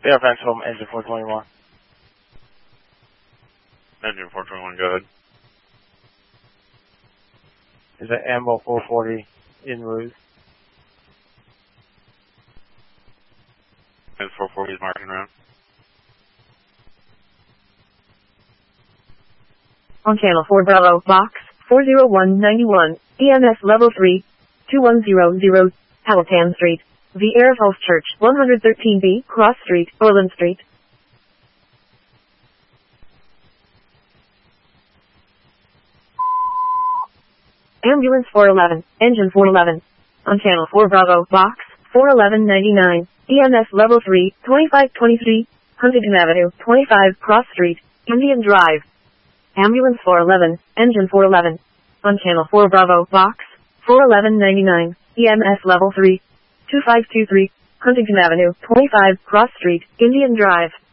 Yeah, Vance home, engine 421. Engine 421, go ahead. Is it ammo 440 en route? It's 440 is marking around. On channel 4 Bravo, box 40191, EMS level 3, 2100, Powhatan Street, The Air Falls Church, 113B, Cross Street, Orland Street. Ambulance 411, engine 411. On channel 4 Bravo, box 41199, EMS level 3, 2523, Huntington Avenue, 25 Cross Street, Indian Drive. Ambulance 411, engine 411. On channel 4 Bravo, box 41199, EMS level 3, 2523, Huntington Avenue, 25 Cross Street, Indian Drive.